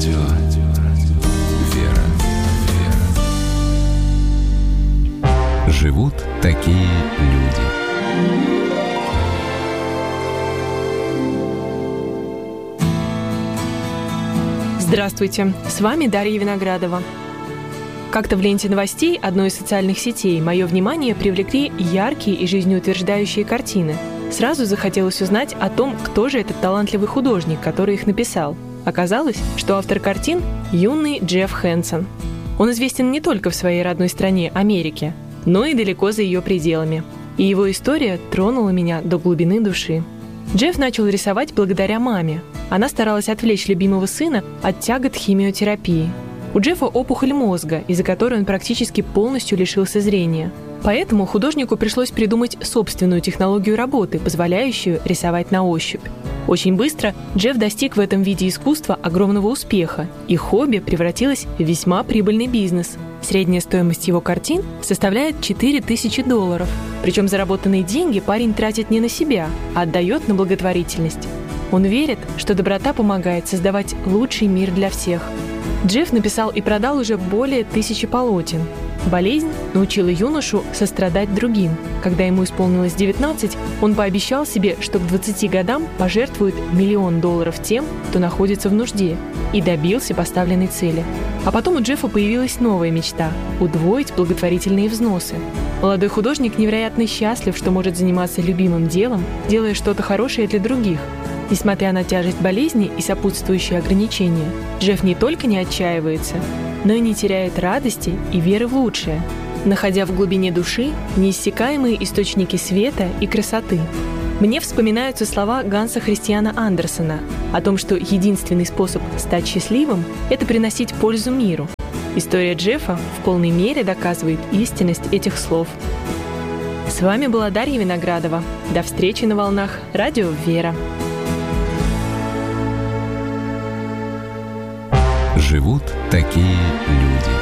Радио «Вера». Живут такие люди. Здравствуйте, с вами Дарья Виноградова. Как-то в ленте новостей одной из социальных сетей мое внимание привлекли яркие и жизнеутверждающие картины. Сразу захотелось узнать о том, кто же этот талантливый художник, который их написал. Оказалось, что автор картин – юный Джефф Хэнсон. Он известен не только в своей родной стране, Америке, но и далеко за ее пределами. И его история тронула меня до глубины души. Джефф начал рисовать благодаря маме. Она старалась отвлечь любимого сына от тягот химиотерапии. У Джеффа опухоль мозга, из-за которой он практически полностью лишился зрения. Поэтому художнику пришлось придумать собственную технологию работы, позволяющую рисовать на ощупь. Очень быстро Джефф достиг в этом виде искусства огромного успеха, и хобби превратилось в весьма прибыльный бизнес. Средняя стоимость его картин составляет $4000. Причем заработанные деньги парень тратит не на себя, а отдает на благотворительность. Он верит, что доброта помогает создавать лучший мир для всех. Джефф написал и продал уже более 1000 полотен. Болезнь научила юношу сострадать другим. Когда ему исполнилось 19, он пообещал себе, что к 20 годам пожертвует $1 миллион тем, кто находится в нужде, и добился поставленной цели. А потом у Джеффа появилась новая мечта – удвоить благотворительные взносы. Молодой художник невероятно счастлив, что может заниматься любимым делом, делая что-то хорошее для других. Несмотря на тяжесть болезни и сопутствующие ограничения, Джефф не только не отчаивается, но и не теряет радости и веры в лучшее, находя в глубине души неиссякаемые источники света и красоты. Мне вспоминаются слова Ганса Христиана Андерсена о том, что единственный способ стать счастливым – это приносить пользу миру. История Джеффа в полной мере доказывает истинность этих слов. С вами была Дарья Виноградова. До встречи на волнах Радио «Вера». Живут такие люди.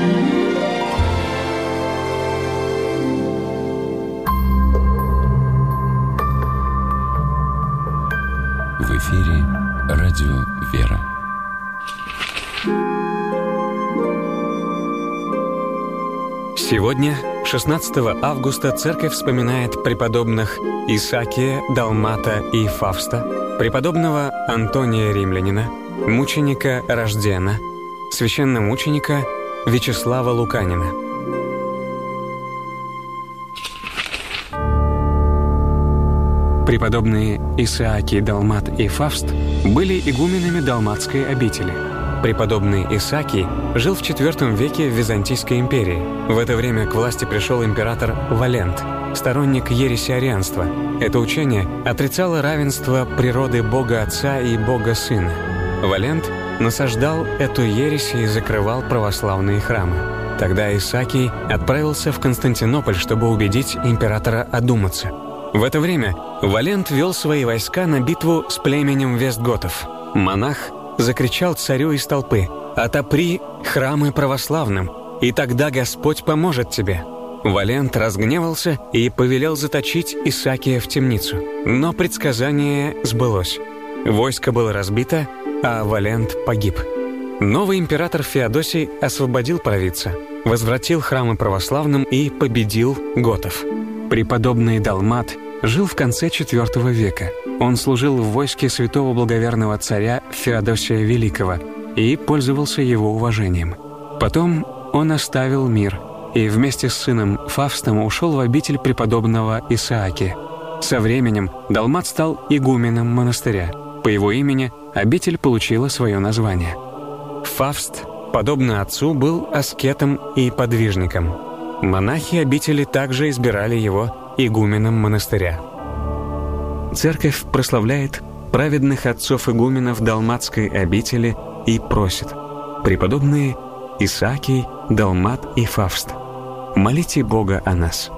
В эфире Радио «Вера». Сегодня, 16 августа, церковь вспоминает преподобных Исаакия, Далмата и Фавста, преподобного Антония Римлянина, мученика Рождена, священномученика Вячеслава Луканина. Преподобные Исаакий, Далмат и Фавст были игуменами Далматской обители. Преподобный Исаакий жил в IV веке в Византийской империи. В это время к власти пришел император Валент, сторонник ереси арианства. Это учение отрицало равенство природы Бога Отца и Бога Сына. Валент насаждал эту ересь и закрывал православные храмы. Тогда Исаакий отправился в Константинополь, чтобы убедить императора одуматься. В это время Валент вел свои войска на битву с племенем вестготов. Монах закричал царю из толпы: «Отопри храмы православным, и тогда Господь поможет тебе». Валент разгневался и повелел заточить Исаакия в темницу. Но предсказание сбылось. Войско было разбито, а Валент погиб. Новый император Феодосий освободил провидца, возвратил храмы православным и победил готов. Преподобный Далмат жил в конце IV века. Он служил в войске святого благоверного царя Феодосия Великого и пользовался его уважением. Потом он оставил мир и вместе с сыном Фавстом ушел в обитель преподобного Исаакия. Со временем Далмат стал игуменом монастыря. По его имени обитель получила свое название. Фавст, подобно отцу, был аскетом и подвижником. Монахи обители также избирали его игуменом монастыря. Церковь прославляет праведных отцов-игуменов Далматской обители и просит: преподобные Исаакий, Далмат и Фавст, молите Бога о нас.